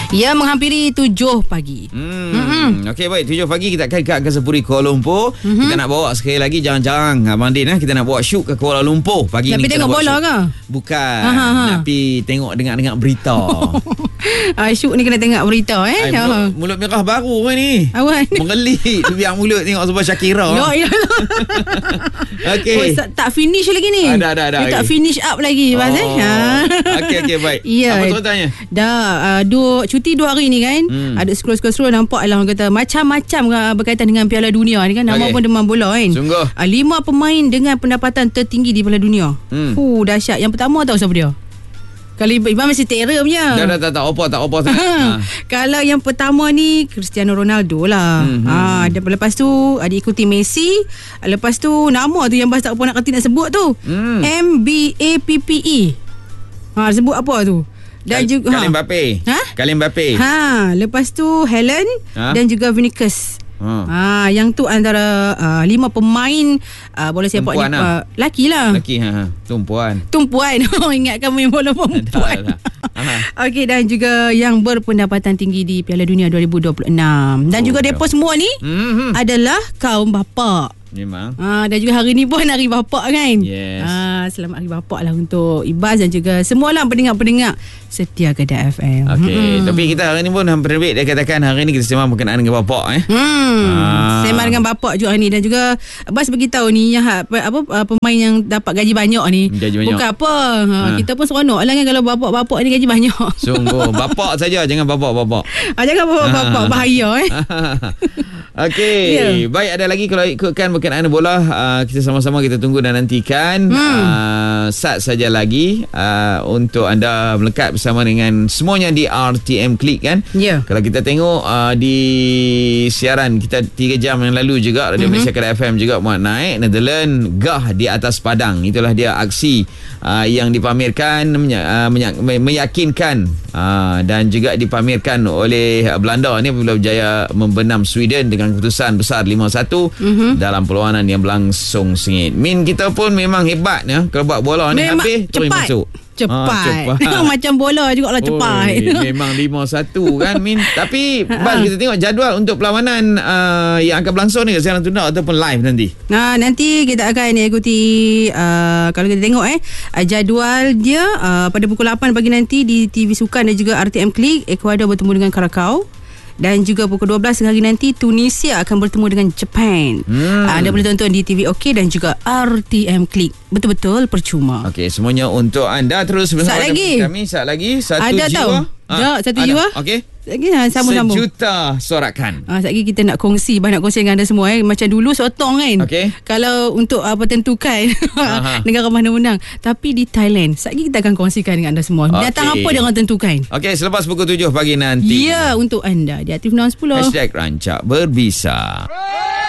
Ya, menghampiri 7 pagi. Okey, baik. 7 pagi kita akan ke Angkasa Puri Kuala Lumpur. Kita nak bawa sekali lagi, jarang-jarang Abang Din, kita nak bawa shoot ke Kuala Lumpur. Pagi nak ni kita tengok bola ke? Bukan. Nak pergi tengok dengar berita. Syuk ni kena tengok berita Mulut merah baru ni. Awak Mengelit. Biar mulut tengok sebab Syakira. Okey. Tak finish lagi ni. Dah. Dia tak finish up lagi. Okey, baik. Ya. Apa soalannya? Dah cuti 2 hari ni kan. Ada scroll nampak lah orang kata macam-macam berkaitan dengan Piala Dunia ni kan. Nama pun demam bola kan. Sungguh. 5 pemain dengan pendapatan tertinggi di Piala Dunia. Dahsyat. Yang pertama tahu siapa dia? Kalau Iban mesti tera punya. Tak apa. Kalau yang pertama ni Cristiano Ronaldo lah. Dan lepas tu diikuti Messi. Lepas tu nama tu yang Bas tak apa nak sebut tu. MBAPPE. Sebut apa tu? Dan juga Kylian Mbappe. Kylian Mbappe. Lepas tu Helen dan juga Vinicius. Yang tu antara 5 pemain bola sepak ni. Laki lah. Laki. Tumpuan. Ingatkan main bola perempuan. Okey, dan juga yang berpendapatan tinggi di Piala Dunia 2026. Dan juga mereka semua ni adalah kaum bapa. Memang. Dan juga hari ni pun hari bapa kan. Yes. Selamat hari bapa lah untuk Ibaz dan juga semualah pendengar-pendengar setia Kedah FM. Okey, tapi kita hari ni pun hampir lebih dia katakan hari ni kita sembang berkenaan dengan bapa sembang dengan bapa juga hari ni. Dan juga Bas beritahu ni yang pemain yang dapat gaji banyak ni. Bukan apa. Kita pun seronok lah kan kalau bapa-bapa ni gaji banyak. Sungguh. Bapa saja, jangan bapa-bapa. Jangan bapa-bapa, bahaya Okey, baik, ada lagi kalau ikutkan berkenaan bola, kita sama-sama kita tunggu dan nantikan. Sat saja lagi untuk anda melekat bersama dengan semuanya di RTM Click kan. Kalau kita tengok di siaran kita 3 jam yang lalu juga Radio Malaysia Kedah FM juga muat naik Netherlands gah di atas padang. Itulah dia aksi yang dipamerkan, meyakinkan dan juga dipamerkan oleh Belanda ni apabila berjaya membenam Sweden dengan keputusan besar 5-1 dalam perlawanan yang berlangsung sengit. Min kita pun memang hebat ya. Kalau buat bola ni habis terus masuk. Cepat. Macam bola jugalah cepat. Memang 5-1 kan Min. Tapi Bas, kita tengok jadual untuk perlawanan yang akan berlangsung ni siaran tunda ataupun live nanti. Nanti kita akan ikuti kalau kita tengok jadual dia pada pukul 8 pagi nanti di TV Sukan dan juga RTM Click, Ecuador bertemu dengan Karakau. Dan juga pukul 12 hari nanti Tunisia akan bertemu dengan Japan. Anda boleh tonton di TV OK dan juga RTM Click. Betul-betul percuma. Okey, semuanya untuk anda. Terus bersama kami. Saat lagi 1 ada jiwa. Ada 1 jiwa. Okey. Sambung-sambung. 1 juta sorakan. Sekejap lagi kita nak kongsi dengan anda semua Macam dulu sotong kan. Kalau untuk tentukan negara mana menang. Tapi di Thailand sekejap lagi kita akan kongsikan dengan anda semua. Datang apa dia orang tentukan. Okey, selepas pukul 7 pagi nanti. Ya, untuk anda di Aktif 610 #Rancak Berbisa.